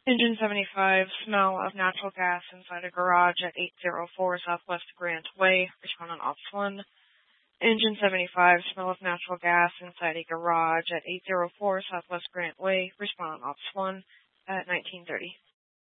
Engine 75, smell of natural gas inside a garage at 804 Southwest Grant Way, respond on Ops 1. Engine 75, smell of natural gas inside a garage at 804 Southwest Grant Way, respond on Ops 1 at 1930.